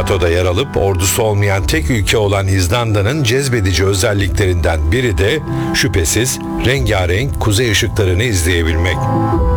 NATO'da yer alıp ordusu olmayan tek ülke olan İzlanda'nın cezbedici özelliklerinden biri de şüphesiz rengarenk kuzey ışıklarını izleyebilmek.